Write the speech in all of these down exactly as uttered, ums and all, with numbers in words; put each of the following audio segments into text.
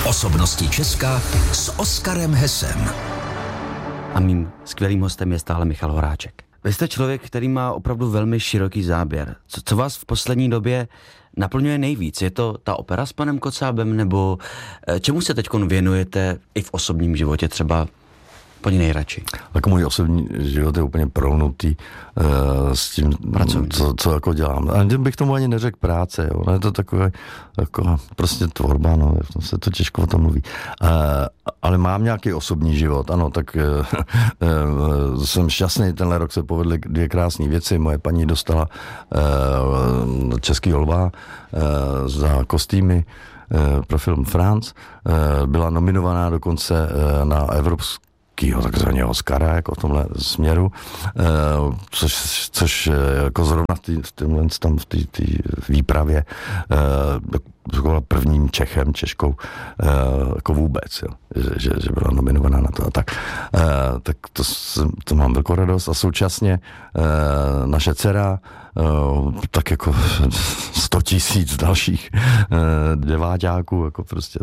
Osobnosti Česka s Oskarem Hesem. A mým skvělým hostem je stále Michal Horáček. Vy jste člověk, který má opravdu velmi široký záběr. Co, co vás v poslední době naplňuje nejvíc? Je to ta opera s panem Kocábem, nebo čemu se teď věnujete i v osobním životě třeba úplně nejradši? Jako můj osobní život je úplně prolnutý uh, s tím, co, co jako dělám. A bych tomu ani neřekl práce, jo. Je to takové jako prostě tvorba, no, se to těžko o tom mluví. Uh, ale mám nějaký osobní život, ano, tak uh, uh, jsem šťastný, tenhle rok se povedly dvě krásné věci. Moje paní dostala uh, Českýho lva uh, za kostýmy uh, pro film Franz. Uh, byla nominovaná dokonce uh, na Evropskou takzvaně Oscara, jako v tomhle směru, což, což jako zrovna v témhle tam v té výpravě byla prvním Čechem, Češkou, jako vůbec, jo, že, že, že byla nominovaná na to a tak. Tak to, to mám velkou radost a současně naše dcera, tak jako sto tisíc dalších deváťáků, jako prostě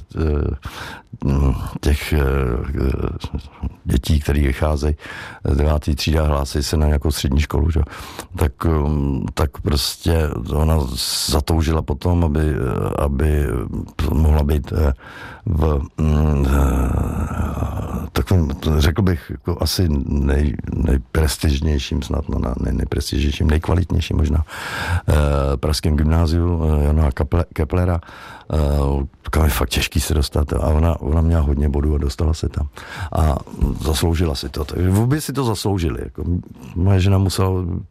těch dětí, které vycházejí z devátý třída, hlásí se na nějakou střední školu, že? Tak, tak prostě ona zatoužila potom, aby, aby mohla být v takovým, řekl bych, jako asi nej, nejprestižnějším, snad no, nej, nejprestižnějším, nejkvalitnějším možná pražském gymnáziu Jana Keplera, kam je fakt těžký se dostat a ona, ona měla hodně bodů a dostala se tam a zasloužila si to, takže vůbec si to zasloužili, jako moje žena musela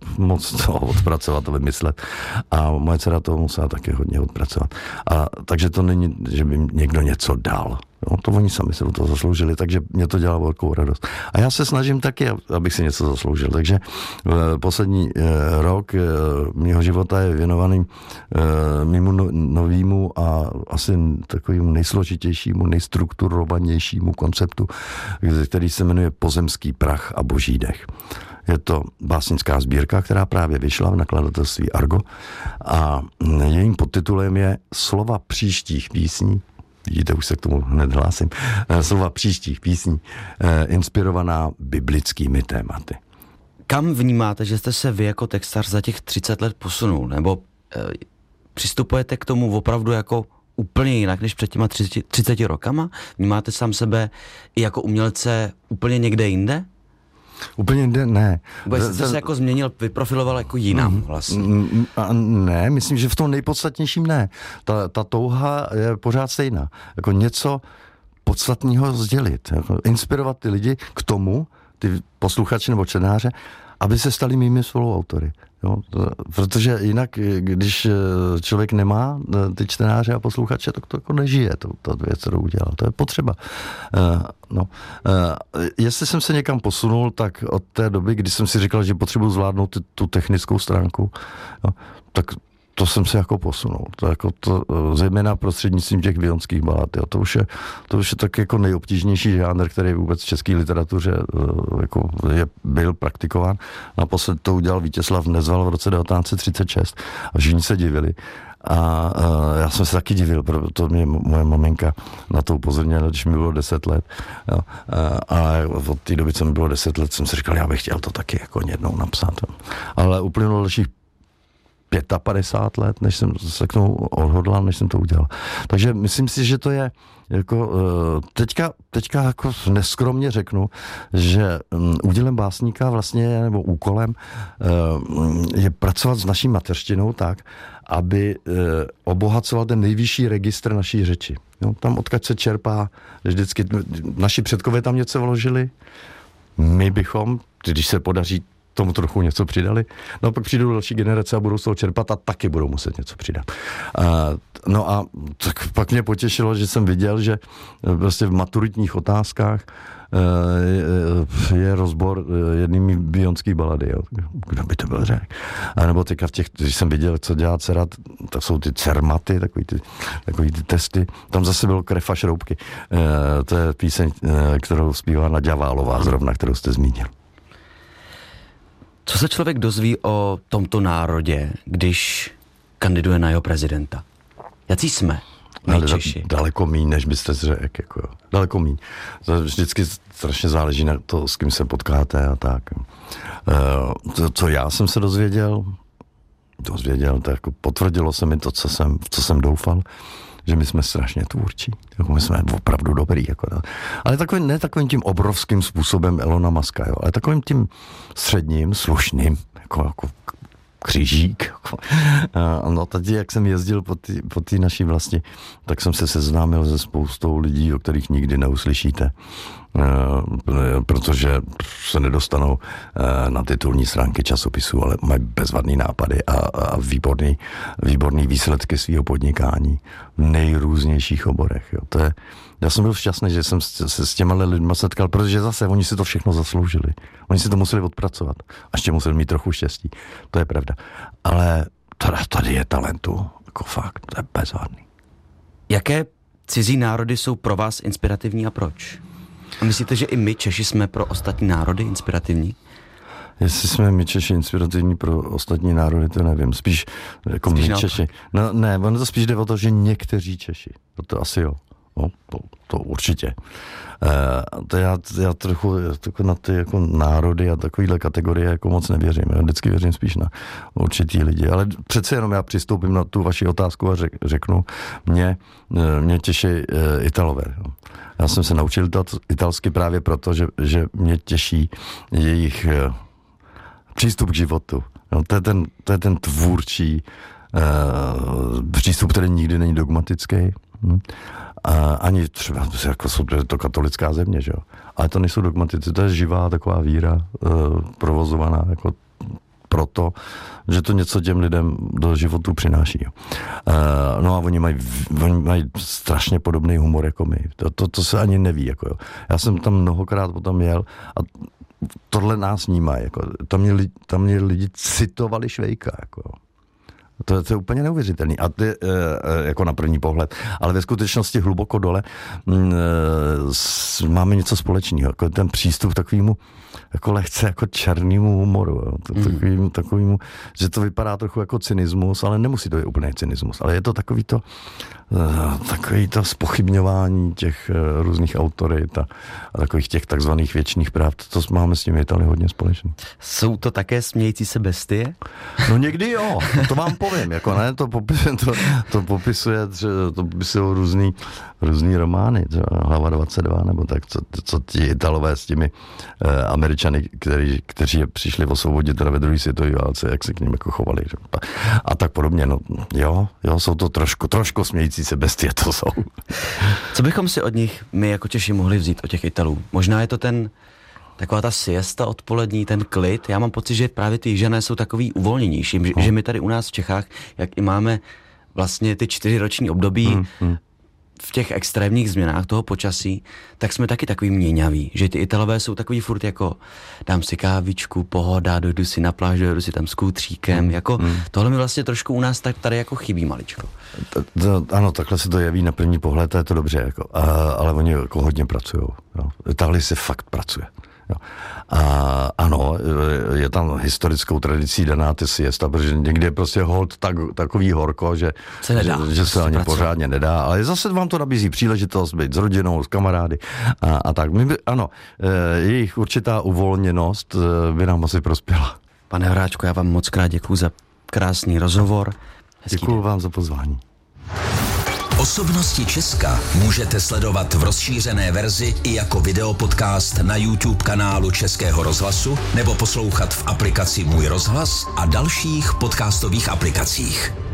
moc toho odpracovat a vymyslet a moje dcera to musela taky hodně odpracovat a takže to není, že by někdo něco dal. No, to oni sami se o to zasloužili, takže mě to dělá velkou radost. A já se snažím taky, abych si něco zasloužil. Takže poslední rok mého života je věnovaný mému novému a asi takovému nejsložitějšímu, nejstrukturovanějšímu konceptu, který se jmenuje Pozemský prach a boží dech. Je to básnická sbírka, která právě vyšla v nakladatelství Argo a jejím podtitulem je Slova příštích písní. Vidíte, už se k tomu hned hlásím. Slova příštích písní, inspirovaná biblickými tématy. Kam vnímáte, že jste se vy jako textař za těch třicet let posunul? Nebo e, přistupujete k tomu opravdu jako úplně jinak, než před těma třiceti rokama? Vnímáte sám sebe i jako umělce úplně někde jinde? Úplně jinde, ne. Bo jste se jako změnil, vyprofiloval jako jinam vlastně. Ne, myslím, že v tom nejpodstatnějším ne. Ta, ta touha je pořád stejná. Jako něco podstatného sdělit. Jako inspirovat ty lidi k tomu, ty posluchači nebo čtenáře, aby se stali mými spoluautory. Jo, to, protože jinak, když člověk nemá ty čtenáře a posluchače, tak to jako nežije, to, ta věc, kterou udělal. To je potřeba. Uh, no. uh, jestli jsem se někam posunul, tak od té doby, kdy jsem si říkal, že potřebuji zvládnout tu, tu technickou stránku, no, tak to jsem se jako posunul. To jako to, zejména prostřednictvím těch vionských balad. Jo. To už je, to už je tak jako nejobtížnější žánr, který vůbec v české literatuře jako je, byl praktikován. Naposled to udělal Vítězslav Nezval v roce devatenáct set třicet šest a všichni se divili. A, a já jsem se taky divil, protože mě moje maminka na to upozornila, když mi bylo deset let. Jo. A, a od té doby, co mi bylo deset let, jsem si říkal, já bych chtěl to taky jako jednou napsat. Jo. Ale uplynulo dalších padesát pět let, než jsem se k tomu odhodlal, než jsem to udělal. Takže myslím si, že to je jako teďka, teďka jako neskromně řeknu, že údělem básníka vlastně, nebo úkolem je pracovat s naší mateřštinou tak, aby obohacoval ten nejvyšší registr naší řeči. Jo, tam odkud se čerpá, vždycky naši předkové tam něco vložili, my bychom, když se podaří tomu trochu něco přidali. No a pak přijdou další generace a budou z toho čerpat a taky budou muset něco přidat. Uh, no a tak pak mě potěšilo, že jsem viděl, že prostě v maturitních otázkách uh, je rozbor jednými bionský balady. Jo. Kdo by to byl řekl? A nebo teďka v těch, když jsem viděl, co dělá dcera, tak jsou ty cermaty, takový ty, takový ty testy. Tam zase bylo Krev a šroubky. Uh, to je píseň, uh, kterou zpívá Naďa Válová zrovna, kterou jste zmínil. Co se člověk dozví o tomto národě, když kandiduje na jeho prezidenta? Jací jsme? mají Češi? Daleko míň, než byste řekl. Jako, daleko míň. To vždycky strašně záleží na to, s kým se potkáte a tak. To, co já jsem se dozvěděl, dozvěděl, to jako potvrdilo se mi to, co jsem, co jsem doufal, že my jsme strašně tvůrčí. Jako my jsme opravdu dobrý. Jako, ale takovým, ne takovým tím obrovským způsobem Elona Muska, jo, ale takovým tím středním, slušným, jako, jako křížík. Jako. No teď, jak jsem jezdil po té po naší vlasti, tak jsem se seznámil se spoustou lidí, o kterých nikdy neuslyšíte, protože se nedostanou na titulní stránky časopisů, ale mají bezvadný nápady a, a výborný, výborný výsledky svého podnikání v nejrůznějších oborech. Jo. To je, já jsem byl šťastný, že jsem se s těma lidma setkal, protože zase oni si to všechno zasloužili. Oni si to museli odpracovat. A ještě museli mít trochu štěstí. To je pravda. Ale tady, tady je talentu. Jako fakt, to je bezvadný. Jaké cizí národy jsou pro vás inspirativní a proč? A myslíte, že i my Češi jsme pro ostatní národy inspirativní? Jestli jsme my Češi inspirativní pro ostatní národy, to nevím. Spíš jako spíš my naopak. Češi. No ne, ono to spíš jde o to, že někteří Češi. To, to asi jo. No, to, to určitě. Uh, to já, já trochu jako na ty jako národy a takovýhle kategorie jako moc nevěřím. Já vždycky věřím spíš na určitý lidi. Ale přece jenom já přistoupím na tu vaši otázku a řek, řeknu, mě, mě těší uh, Italové. Já jsem se naučil italsky právě proto, že, že mě těší jejich uh, přístup k životu. No, to, je ten, to je ten tvůrčí uh, přístup, který nikdy není dogmatický. Hm? A ani třeba, jako jsou to katolická země, že jo. Ale to nejsou dogmatici, to je živá taková víra, e, provozovaná jako proto, že to něco těm lidem do životu přináší. Jo. E, no a oni mají, oni mají strašně podobný humor jako my. To, to, to se ani neví. Jako jo. Já jsem tam mnohokrát potom jel a tohle nás vnímá. Jako. Tam, mě, tam mě lidi citovali Švejka. Jako. To, to je úplně neuvěřitelný. A ty, e, jako na první pohled. Ale ve skutečnosti hluboko dole m, e, máme něco společného. Jako ten přístup takovému jako lehce jako černému humoru. Jo. Takovýmu, takovýmu, že to vypadá trochu jako cynismus, ale nemusí to být úplně cynismus. Ale je to takový to, e, takový to zpochybňování těch e, různých autorit a, a takových těch takzvaných věčných práv. To máme s těmi Italy hodně společný. Jsou to také smějící se bestie? No někdy jo, to vám povím, jako ne, to popisuje, to, to popisuje, to popisují různý, různý romány, třeba Hlava dvacet dva, nebo tak, co, co ti Italové s těmi eh, Američany, který, kteří přišli osvobodit teda ve druhé světové válce, jak se k ním jako chovali. Že? A tak podobně, no jo, jo, jsou to trošku, trošku smějící se bestie, to jsou. Co bychom si od nich my jako Češi mohli vzít, od těch Italů? Možná je to ten taková ta siesta odpolední, ten klid. Já mám pocit, že právě ty jižané jsou takový uvolněnější, že, že my tady u nás v Čechách, jak i máme vlastně ty čtyřiroční období hmm, hmm. v těch extrémních změnách toho počasí, tak jsme taky takový měňaví, že ty Italové jsou takový furt jako dám si kávičku, pohoda, dojdu si na pláž, dojdu si tam s kůtříkem, hmm, jako hmm. tohle mi vlastně trošku u nás tak tady jako chybí maličko. To, to, ano, takhle se to jeví na první pohled, to je to dobře, jako, a, ale oni jako hodně pracují. Italii se fakt pracuje. Jo. A ano, je tam historickou tradicí daná ty siesta, protože někdy je prostě hold tak, takový horko, že se, nedá, že, že se ani pracuje. Pořádně nedá, ale zase vám to nabízí příležitost být s rodinou, s kamarády a, a tak. My by, ano, jejich určitá uvolněnost by nám asi prospěla. Pane Horáčku, já vám moc krát děkuju za krásný rozhovor. Děkuju vám za pozvání. Osobnosti Česka můžete sledovat v rozšířené verzi i jako videopodcast na YouTube kanálu Českého rozhlasu nebo poslouchat v aplikaci Můj rozhlas a dalších podcastových aplikacích.